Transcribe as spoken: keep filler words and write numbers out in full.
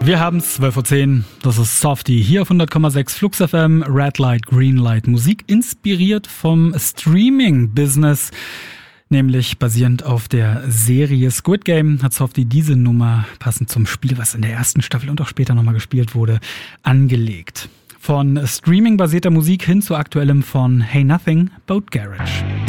Wir haben's, zwölf Uhr zehn, das ist Softie, hier auf hundert Komma sechs Flux F M, Red Light, Green Light, Musik inspiriert vom Streaming-Business, nämlich basierend auf der Serie Squid Game hat Softie diese Nummer, passend zum Spiel, was in der ersten Staffel und auch später nochmal gespielt wurde, angelegt. Von Streaming-basierter Musik hin zu aktuellem von Hey Nothing, Boat Garage.